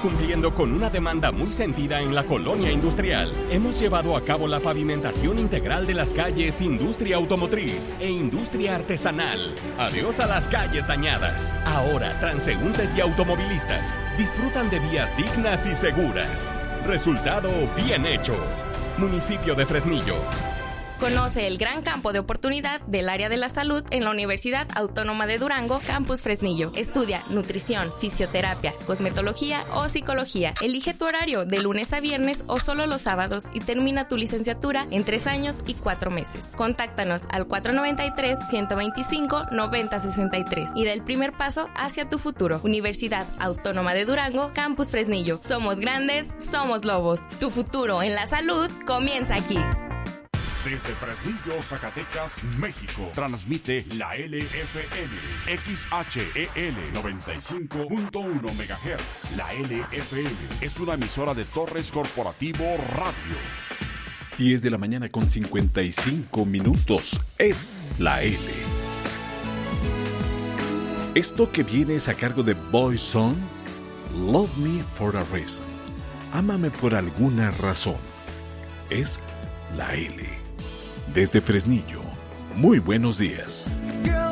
cumpliendo con una demanda muy sentida en la colonia industrial. Hemos llevado a cabo la pavimentación integral de las calles Industria Automotriz e Industria Artesanal. Adiós a las calles dañadas. Ahora, transeúntes y automovilistas disfrutan de vías dignas y seguras. Resultado bien hecho. Municipio de Fresnillo. Conoce el gran campo de oportunidad del área de la salud en la Universidad Autónoma de Durango, Campus Fresnillo. Estudia nutrición, fisioterapia, cosmetología o psicología. Elige tu horario de lunes a viernes o solo los sábados y termina tu licenciatura en 3 años y 4 meses. Contáctanos al 493-125-9063 y da el primer paso hacia tu futuro. Universidad Autónoma de Durango, Campus Fresnillo. Somos grandes, somos lobos. Tu futuro en la salud comienza aquí. Desde Fresnillo, Zacatecas, México, transmite la LFN, XHEL 95.1 MHz. La LFN es una emisora de Torres Corporativo Radio. 10 de la mañana con 55 minutos. Es la L. Esto que viene es a cargo de Boyzone, Love Me for a Reason. Ámame por alguna razón. Es la L. Desde Fresnillo, muy buenos días.